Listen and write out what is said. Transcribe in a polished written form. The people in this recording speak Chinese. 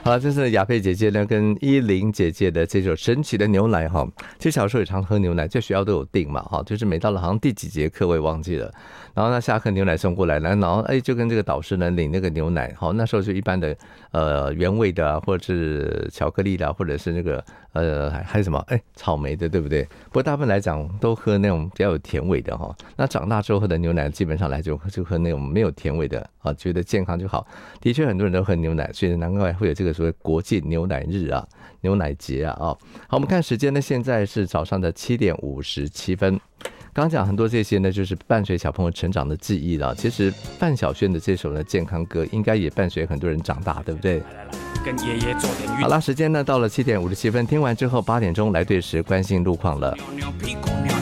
好，这是雅佩姐姐呢跟依林姐姐的这首神奇的牛奶哈。其实小时候也常喝牛奶，在学校都有订嘛哈，就是每到了好像第几节课我也忘记了，然后呢下课牛奶送过来，然后就跟这个导师呢领那个牛奶，好那时候就一般的原味的啊，或者是巧克力的啊，或者是那个还有什么草莓的，对不对？不过大部分来讲都喝那种比较有甜味的哈。那长大之后喝的牛奶基本上来就喝那种没有甜味的啊，觉得健康就好。的确很多人都喝牛奶，所以难怪会有这个所谓国际牛奶日啊、牛奶节啊。好，我们看时间呢，现在是早上的7:57。刚讲很多这些呢，就是伴随小朋友成长的记忆了。其实范晓萱的这首呢健康歌，应该也伴随很多人长大，对不对？跟爷爷做点运动。好了，时间呢到了7:57，听完之后8点钟来对时关心路况了。